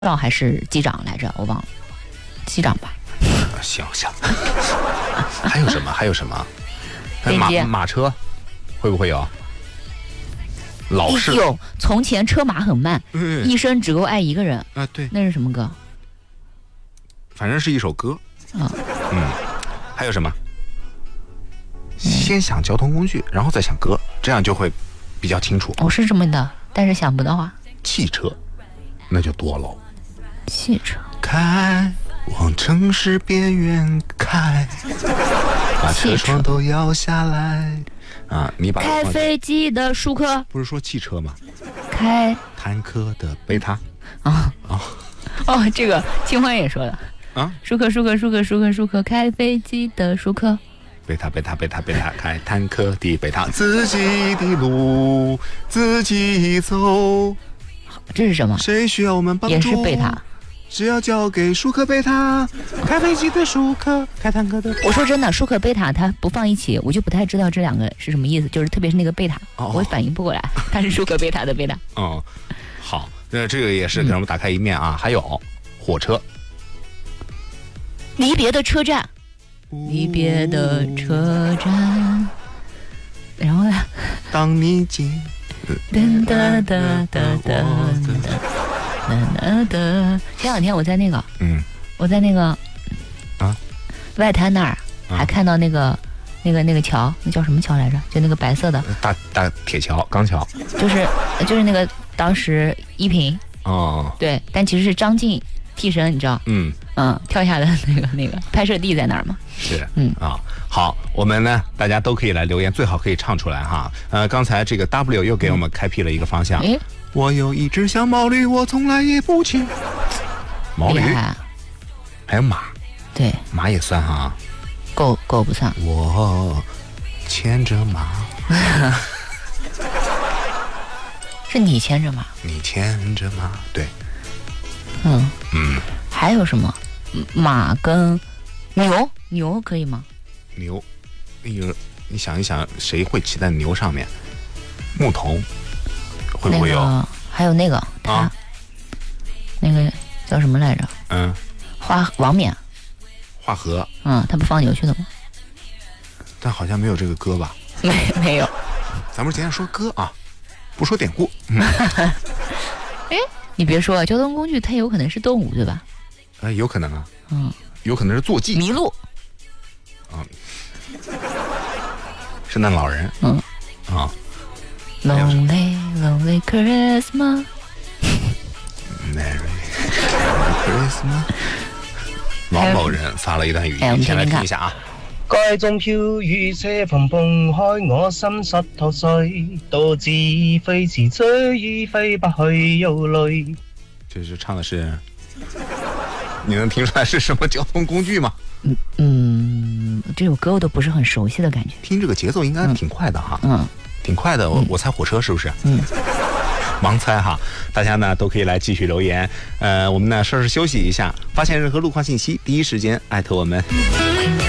长还是机长来着？我忘了，机长吧。 行，还有什么？还有什么？ 飞机、 马车会不会有？老式有。从前车马很慢，一生只够爱一个人。 啊，对， 那是什么歌？ 反正是一首歌。 啊， 还有什么？先想交通工具，然后再想歌，这样就会比较清楚。 我是这么的，但是想不到啊。 汽车，那就多了。 汽车开往城市边缘开，把车窗都摇下来啊！你把开飞机的舒克， 不是说汽车吗？ 开坦克的贝塔哦，这个清欢也说了啊， 舒克，开飞机的舒克， 贝塔，开坦克的贝塔，自己的路自己走。 这是什么？ 谁需要我们帮助？ 也是贝塔。 只要交给舒克贝塔，开飞机的舒克，开坦克的。 我说真的，舒克贝塔它不放一起，我就不太知道这两个是什么意思，就是特别是那个贝塔，我反应不过来，它是舒克贝塔的贝塔。 好，那这个也是给我们打开一面啊。还有火车， 离别的车站，离别的车站，然后呢？ 当你进， 噔噔噔噔噔噔。前两天我在那个，我在那个外滩那儿还看到那个桥，那叫什么桥来着？就那个白色的大铁桥、钢桥， 就是那个当时依萍对，但其实是张晋替身，你知道？跳下的那个拍摄地在哪儿吗？ 是好，我们呢大家都可以来留言，最好可以唱出来哈。刚才这个 W 又给我们开辟了一个方向。我有一只小毛驴，我从来也不骑。毛驴，还有马， 对， 马也算哈。 狗不算。 我牵着马， 是你牵着马， 你牵着马，对。 还有什么？马跟牛可以吗？ 牛，你想一想，谁会骑在牛上面？牧童。会不会有？ 还有那个那个叫什么来着？王冕， 华禾。 他不放牛去的吗？ 但好像没有这个歌吧？ 没有。 咱们今天说歌啊，不说典故。 你别说，交通工具它有可能是动物，对吧？ 有可能啊。有可能是坐骑。 麋鹿。 圣诞老人。 Lonely Christmas Merry Christmas 王某人发了一段语音，先来听一下啊。 街中飄雨車蓬蓬開，我心濕透碎，獨自飛馳追憶飛不去憂慮。 這是唱的是，你能聽出來是什麼交通工具嗎？ 這首歌我都不是很熟悉的感覺。 聽這個節奏應該挺快的哈。挺快的，我猜火車是不是？盲猜哈，大家呢都可以来继续留言。我们呢稍事休息一下，发现任何路况信息，第一时间艾特我们。